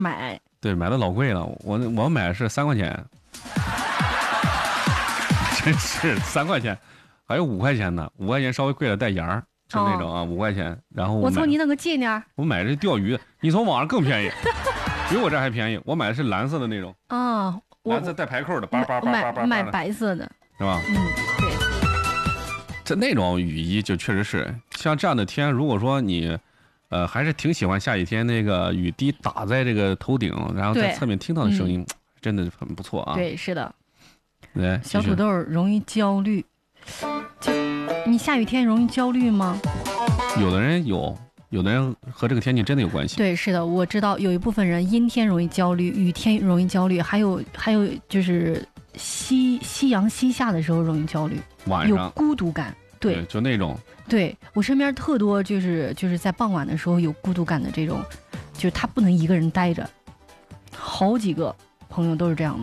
买。 对，买的老贵了，我买的是3块钱，真是3块钱，还有5块钱的，5块钱稍微贵了带芽儿，是那种啊，5块钱。然后我从你那个近点， 我买的是钓鱼的，你从网上更便宜，比我这还便宜。我买的是蓝色的那种啊， 蓝色带排扣的， 买白色的， 是吧？ 对。 这那种雨衣就确实是像这样的天，如果说你。还是挺喜欢下雨天那个雨滴打在这个头顶，然后在侧面听到的声音，真的很不错啊。 对，是的。 对， 小土豆容易焦虑，你下雨天容易焦虑吗？ 有的人有，有的人和这个天气真的有关系。 对，是的，我知道有一部分人阴天容易焦虑，雨天容易焦虑，还有就是夕阳西下的时候容易焦虑， 晚上有孤独感。对， 就那种。 对，我身边特多就是在傍晚的时候有孤独感的这种，就是他不能一个人待着，好几个朋友都是这样的。